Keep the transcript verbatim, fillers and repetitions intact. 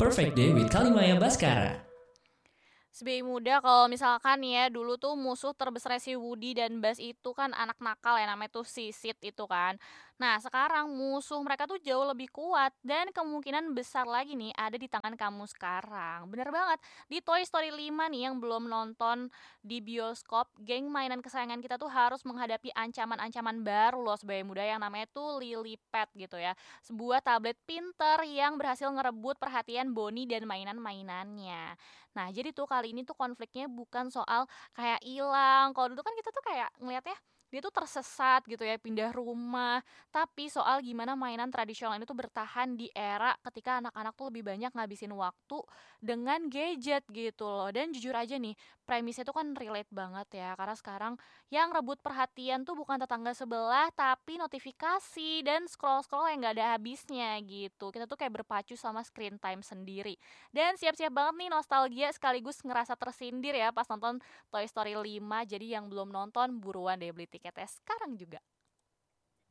Perfect Day with Kalimaya Baskara. Sebagai muda kalau misalkan ya dulu tuh musuh terbesar si Woody dan Buzz itu kan anak nakal ya namanya tuh si Sid itu kan. Nah sekarang musuh mereka tuh jauh lebih kuat dan kemungkinan besar lagi nih ada di tangan kamu sekarang. Bener banget, di Toy Story lima nih yang belum nonton di bioskop, geng mainan kesayangan kita tuh harus menghadapi ancaman-ancaman baru loh sebagai muda yang namanya tuh Lilliput gitu ya. Sebuah tablet pinter yang berhasil ngerebut perhatian Bonnie dan mainan-mainannya. Nah, jadi tuh kali ini tuh konfliknya bukan soal kayak hilang. Kalau dulu kan kita tuh kayak ngelihatnya dia tuh tersesat gitu ya, pindah rumah. Tapi soal gimana mainan tradisional ini tuh bertahan di era ketika anak-anak tuh lebih banyak ngabisin waktu dengan gadget gitu loh. Dan jujur aja nih, premisnya tuh kan relate banget ya. Karena sekarang yang rebut perhatian tuh bukan tetangga sebelah, tapi notifikasi dan scroll-scroll yang gak ada habisnya gitu. Kita tuh kayak berpacu sama screen time sendiri. Dan siap-siap banget nih nostalgia sekaligus ngerasa tersindir ya pas nonton Toy Story lima. Jadi yang belum nonton buruan deh beli tiketnya sekarang juga.